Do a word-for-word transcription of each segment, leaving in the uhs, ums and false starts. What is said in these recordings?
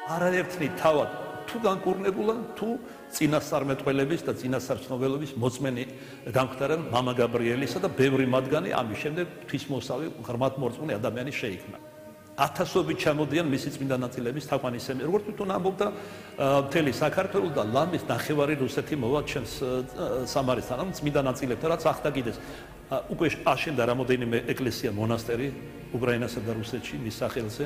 არაერთნი თავად თუ განკურნებულა, თუ წინასწარმეტყველების და წინასარცნობელობის მოწმენი გამხდარან მამა გაბრიელისა და ბევრი მათგანი ამის შემდეგ ღვთისმოსავი ღრმათმორწმუნე ადამიანი შეიქმნა. ათასობით ჩამოდიან მისი წმინდა ნაწილების თაყვანისმცემელი. როგორც თვითონ ამბობდა, მთელი საქართველო და ლამის ნახევარი რუსეთი მოვა ჩემს სამარესთან, ანუ წმინდა ნაწილებთან, რაც ახდა კიდეს. უკვე აშენდა რამოდენიმე ეკლესია, მონასტერი უკრაინასა და რუსეთში მის სახელზე.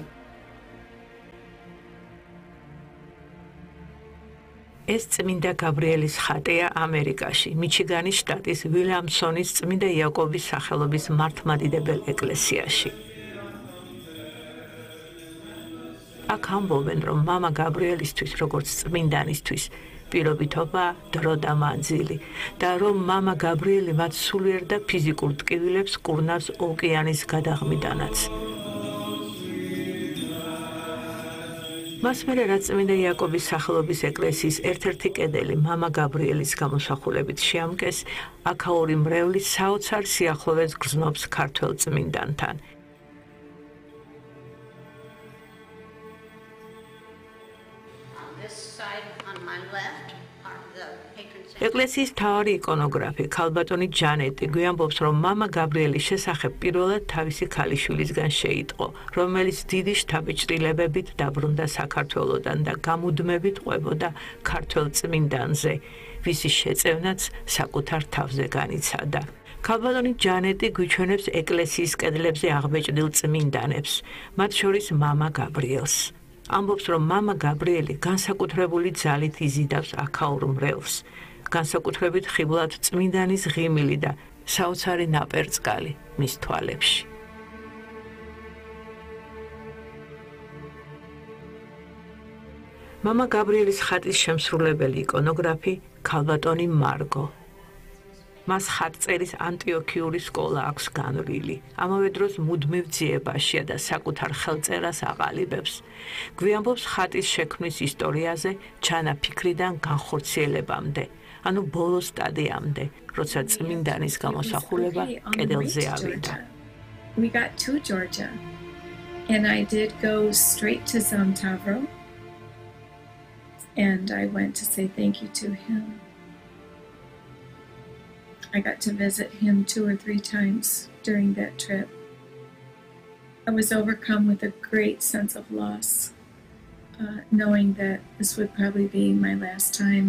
ეს წმინდა გაბრიელის ხატია ამერიკაში, მიჩიგანის შტატის ვილიამსონის წმინდა იაკობის სახელობის მართლმადიდებელ ეკლესიაში. აქ ამბობენ, რომ მამა გაბრიელისთვის, როგორც წმინდანისთვის, პირობითობა დრო და მანძილი და რომ მამა გაბრიელი მათ სულიერ და ფიზიკურ ტკივილებს კურნავს ოკეანის გადაღმიდანაც. მას მერე რაც წმინდა იაკობის სახელობის ეკლესიის ერთ-ერთი კედელი მამა გაბრიელის გამოსახულებით შეამკეს, აქაური მრევლი საოცარ სიახლოვეს გრძნობს ქართველ წმინდანთან. ეკლესიის მთავარი იკონოგრაფი ქალბატონი ჯანეტი გვიამბობს, რომ მამა გაბრიელის შესახებ პირველად თავისი ქალიშვილისგან შეიტყო, რომელიც დიდი შთაბეჭდილებებით დაბრუნდა საქართველოდან და გამუდმებით ყვებოდა ქართველ წმინდანზე, ვისი შეწევნაც საკუთარ თავზე განიცადა. ქალბატონი ჯანეტი გვიჩვენებს ეკლესიის კედლებზე აღბეჭდილ წმინდანებს, მათ შორის მამა გაბრიელს. ამბობს, რომ მამა გაბრიელი განსაკუთრებული ძალით იზიდავს აქაურ მრევლს. განსაკუთრებით ხიბლად წმინდანის ღიმილი და საოცარი ნაპერწკალი მის თვალებში. მამა გაბრიელის ხატის შემსრულებელი იკონოგრაფი ქალბატონი მარგო. მას ხატწერის ანტიოქიური სკოლა აქვს განვლილი. ამავე დროს მუდმივ ძიებაშია და საკუთარ ხელწერას აყალიბებს. გვიამბობს ხატის შექმნის ისტორიაზე ჩანაფიქრიდან განხორციელებამდე. ანუ ბოლო სტადიამდე, როცა წმინდანის გამოსახულება კედელზე ავიდა. We got to Georgia and I did go straight to Zamtavro and I went to say thank you to him. I got to visit him two or three times during that trip. I was overcome with a great sense of loss, uh, knowing that this would probably be my last time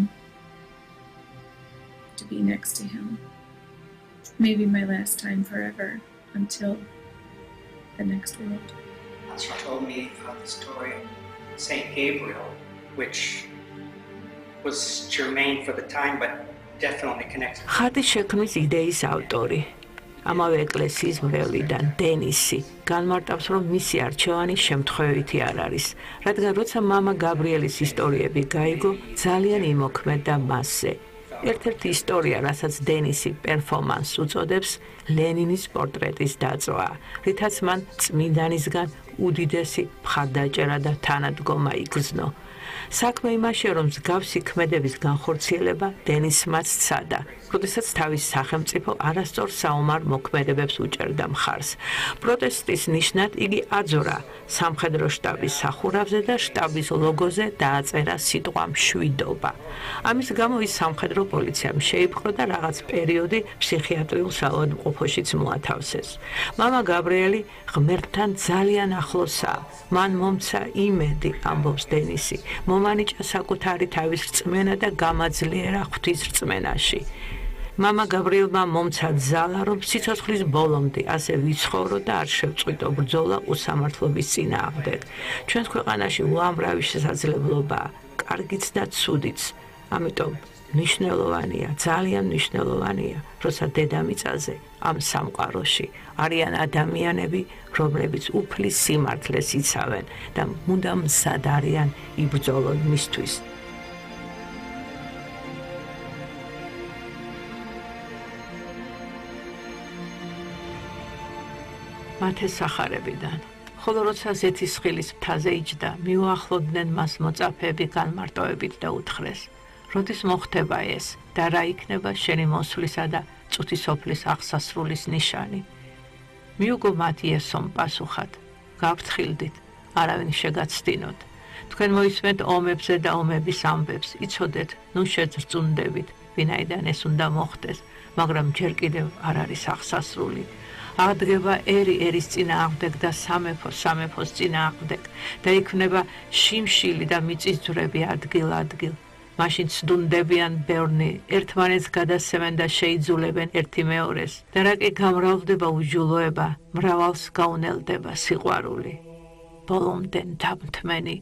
to be next to him. Maybe my last time forever until the next world. She told me uh, the story of Saint Gabriel, which was germane for the time, but definitely connected. ხატის შექმნის იდეის ავტორი, ამავე ეკლესიის მრევლიდან დენისი, განმარტავს, რომ მისი არჩევანი შემთხვევითი არ არის, რადგან როცა მამა გაბრიელის ისტორიები გაიგო, ძალიან იმოქმედა მასზე. ერთ-ერთი ისტორია, რასაც დენისი პერფორმანსს უწოდებს, ლენინის პორტრეტის დაწვა, რითაც მან წმინდანისგან უდიდესი მხარდაჭერა და თანადგომა იგრძნო. საქმე იმაშია, რომ მსგავსი ქმედების განხორციელება დენისმაც სცადა, როდესაც თავის სახელმწიფო არასწორ საომარ მოქმედებებს უჭერდა მხარს. პროტესტის ნიშნად იგი აძურა სამხედრო შტაბის სახურავზე და შტაბის ლოგოზე დააწერა სიტყვა მშვიდობა. ამის გამო ის სამხედრო პოლიციამ შეიპყრო და რაღაც პერიოდი ფსიქიატრიულ საავადმყოფოშიც მოათავსეს. მამა გაბრიელი ღმერთთან ძალიან ახლოსაა. მან მომცა იმედი, ამბობს დენისი. მომანიჭა საკუთარი თავის რწმენა და გამაძლიერა ღვთის რწმენაში. მამა გაბრიელმა მომცა ძალა, რომ სიცოცხლის ბოლომდე ასე ვიცხოვრო და არ შევწყვიტო ბრძოლა უსამართლობის წინააღმდეგ. ჩვენს ქვეყანაში უამრავი შესაძლებლობაა, კარგიც და ცუდიც. ამიტომ მნიშვნელოვანია, ძალიან მნიშვნელოვანია, როცა დედამიწაზე ამ სამყაროში არიან ადამიანები, რომლებიც უფლის სიმართლეს იცავენ და მუდამ მზად არიან იბრძოლონ მისთვის. მათეს სახარებიდან, ხოლო როცა ზეთისხილის მთაზე იჯდა, მიუახლოვდნენ მას მოწაფეები განმარტოებით და უთხრეს: როდის მოხდება ეს და რა იქნება შენი მოსვლისა და წუთისოფლის აღსასრულის ნიშანი? მიუგო მათ იესომ პასუხად: გავფრთხილდით, არავინ შეგაცდინოთ. თქვენ მოისმენთ ომებზე და ომების ამბებს, იცოდეთ, ნუ შეძრწუნდებით, ვინაიდან ეს უნდა მოხდეს, მაგრამ ჯერ კიდევ არ არის აღსასრული. აღდგება ერი ერის წინააღმდეგ და სამეფო სამეფოს წინააღმდეგ და იქმნება შიმშილი და მიწისძვრები ადგილ-ადგილ. მაშინ ცდუნდებიან ბევრნი, ერთმანეთს გადასცემენ და შეიძულებენ ერთი მეორეს. და რა კი გამრავლდება უჯულოება, მრავალს გაუნელდება სიყვარული. ბოლომდე თამთმენი